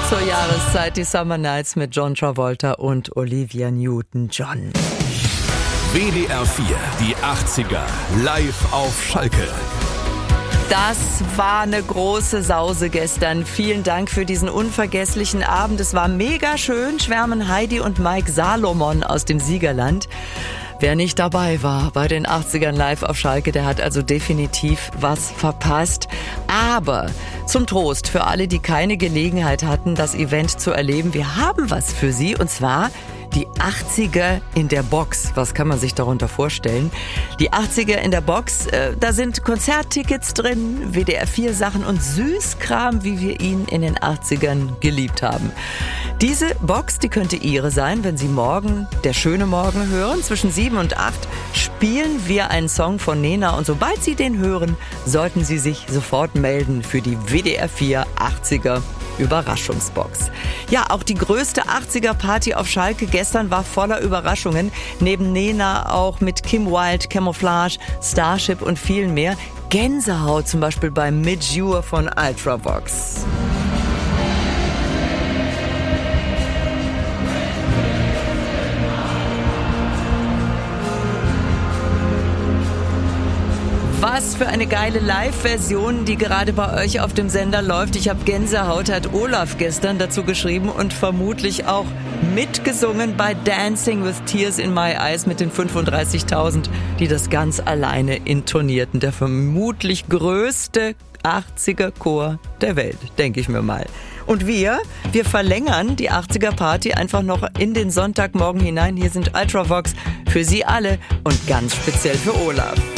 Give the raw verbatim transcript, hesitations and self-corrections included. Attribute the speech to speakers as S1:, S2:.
S1: zur Jahreszeit die Summer Nights mit John Travolta und Olivia Newton-John.
S2: W D R vier, die achtziger, live auf Schalke.
S1: Das war eine große Sause gestern. Vielen Dank für diesen unvergesslichen Abend. Es war mega schön, schwärmen Heidi und Mike Salomon aus dem Siegerland. Wer nicht dabei war bei den achtzigern live auf Schalke, der hat also definitiv was verpasst. Aber zum Trost für alle, die keine Gelegenheit hatten, das Event zu erleben, wir haben was für Sie, und zwar die achtziger in der Box. Was kann man sich darunter vorstellen? Die achtziger in der Box, äh, da sind Konzerttickets drin, W D R vier Sachen und Süßkram, wie wir ihn in den achtzigern geliebt haben. Diese Box, die könnte Ihre sein, wenn Sie morgen Der schöne Morgen hören. Zwischen sieben und acht spielen wir einen Song von Nena und sobald Sie den hören, sollten Sie sich sofort melden für die W D R vier achtziger Überraschungsbox. Ja, auch die größte achtziger-Party auf Schalke gestern war voller Überraschungen. Neben Nena auch mit Kim Wilde, Camouflage, Starship und viel mehr. Gänsehaut zum Beispiel bei Midjure von Ultravox. Was für eine geile Live-Version, die gerade bei euch auf dem Sender läuft. Ich habe Gänsehaut, hat Olaf gestern dazu geschrieben und vermutlich auch mitgesungen bei Dancing with Tears in My Eyes mit den fünfunddreißigtausend, die das ganz alleine intonierten. Der vermutlich größte achtziger-Chor der Welt, denke ich mir mal. Und wir, wir verlängern die achtziger-Party einfach noch in den Sonntagmorgen hinein. Hier sind Ultravox für Sie alle und ganz speziell für Olaf.